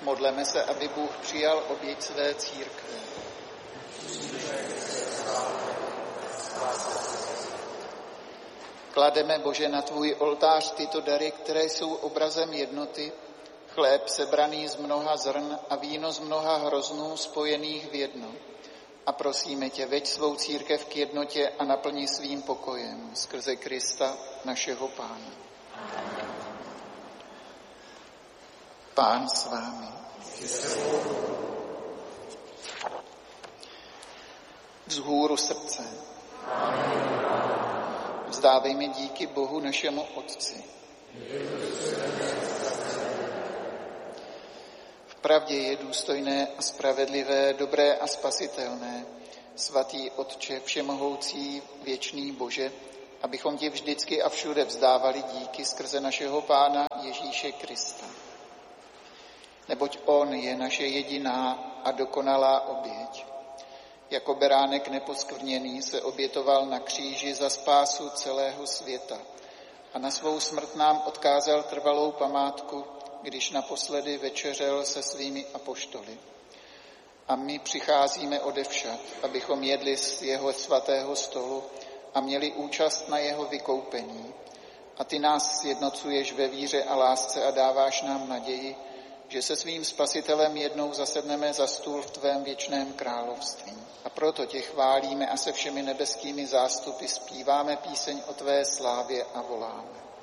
Modleme se, aby Bůh přijal oběť své církve. Klademe, Bože, na tvůj oltář tyto dary, které jsou obrazem jednoty, chléb sebraný z mnoha zrn a víno z mnoha hroznů spojených v jedno. A prosíme tě, veď svou církev k jednotě a naplni svým pokojem skrze Krista, našeho Pána. Pán s vámi. Vzhůru srdce. Vzdávejme díky Bohu našemu Otci. Vpravdě je důstojné a spravedlivé, dobré a spasitelné, svatý Otče, všemohoucí, věčný Bože, abychom ti vždycky a všude vzdávali díky skrze našeho Pána Ježíše Krista. Neboť on je naše jediná a dokonalá oběť. Jako beránek neposkvrněný se obětoval na kříži za spásu celého světa a na svou smrt nám odkázal trvalou památku, když naposledy večeřel se svými apoštoly. A my přicházíme odevšad, abychom jedli z jeho svatého stolu a měli účast na jeho vykoupení. A ty nás sjednocuješ ve víře a lásce a dáváš nám naději, že se svým Spasitelem jednou zasedneme za stůl v tvém věčném království. A proto tě chválíme a se všemi nebeskými zástupy zpíváme píseň o tvé slávě a voláme.